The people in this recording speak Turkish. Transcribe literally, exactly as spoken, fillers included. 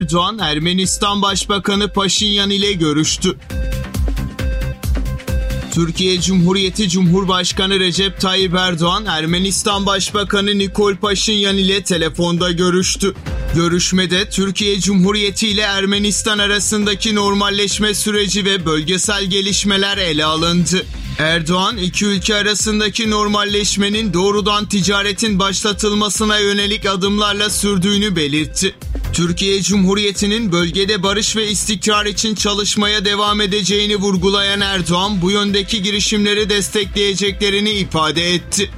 Erdoğan, Ermenistan Başbakanı Paşinyan ile görüştü. Türkiye Cumhuriyeti Cumhurbaşkanı Recep Tayyip Erdoğan, Ermenistan Başbakanı Nikol Paşinyan ile telefonda görüştü. Görüşmede Türkiye Cumhuriyeti ile Ermenistan arasındaki normalleşme süreci ve bölgesel gelişmeler ele alındı. Erdoğan, iki ülke arasındaki normalleşmenin doğrudan ticaretin başlatılmasına yönelik adımlarla sürdüğünü belirtti. Türkiye Cumhuriyeti'nin bölgede barış ve istikrar için çalışmaya devam edeceğini vurgulayan Erdoğan, bu yöndeki girişimleri destekleyeceklerini ifade etti.